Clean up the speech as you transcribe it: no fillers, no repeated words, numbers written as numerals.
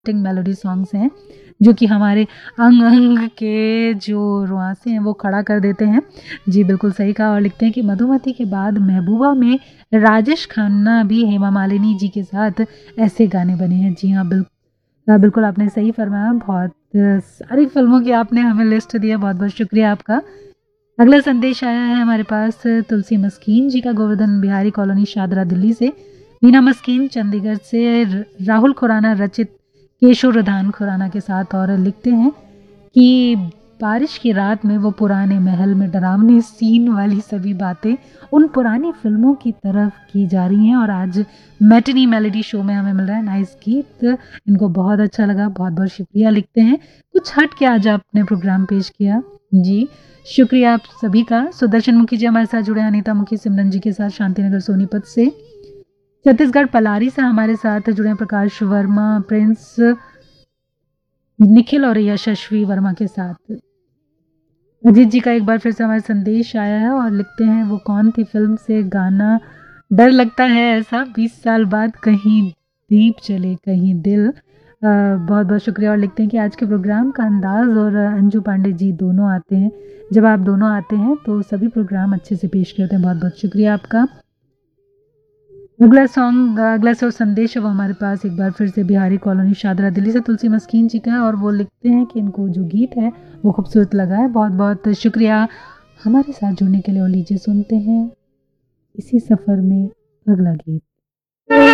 टिंग melody songs हैं जो कि हमारे अंग अंग के जो रुआंसे हैं वो खड़ा कर देते हैं। जी बिल्कुल सही कहा। और लिखते हैं कि मधुमती के बाद महबूबा में राजेश खन्ना भी हेमा मालिनी जी के साथ ऐसे गाने बने हैं। जी हाँ बिल्कुल आपने सही फरमाया। बहुत सारी फिल्मों की आपने हमें लिस्ट दिया, बहुत बहुत शुक्रिया आपका। अगला संदेश आया है हमारे पास तुलसी मस्कीन जी का, गोवर्धन बिहारी कॉलोनी शादरा दिल्ली से। मीना मस्कीन चंडीगढ़ से राहुल खुराना रचित केशव रधान खुराना के साथ। और लिखते हैं कि बारिश की रात में वो पुराने महल में डरावनी सीन वाली सभी बातें उन पुरानी फिल्मों की तरफ की जा रही हैं और आज मैटिनी मेलोडी शो में हमें मिल रहा है। नाइस गीत, इनको बहुत अच्छा लगा, बहुत बहुत शुक्रिया। लिखते हैं कुछ हट के आज आपने प्रोग्राम पेश किया। जी शुक्रिया आप सभी का। सुदर्शन मुखी जी हमारे साथ जुड़े, अनीता मुखी सिमरन जी के साथ शांतिनगर सोनीपत से, छत्तीसगढ़ पलारी से हमारे साथ जुड़े प्रकाश वर्मा, प्रिंस, निखिल और यशस्वी वर्मा के साथ। अजीत जी का एक बार फिर से हमारे संदेश आया है और लिखते हैं वो कौन थी फिल्म से गाना डर लगता है ऐसा 20 साल बाद कहीं दीप चले कहीं दिल। बहुत बहुत शुक्रिया। और लिखते हैं कि आज के प्रोग्राम का अंदाज और अंजू पांडे जी दोनों आते हैं, जब आप दोनों आते हैं तो सभी प्रोग्राम अच्छे से पेश करते हैं। बहुत बहुत शुक्रिया आपका। अगला सॉन्ग संदेश है वो हमारे पास एक बार फिर से बिहारी कॉलोनी शादरा दिल्ली से तुलसी मस्कीन जी का है और वो लिखते हैं कि इनको जो गीत है वो खूबसूरत लगा है। बहुत बहुत शुक्रिया हमारे साथ जुड़ने के लिए। और लीजिए सुनते हैं इसी सफ़र में अगला गीत।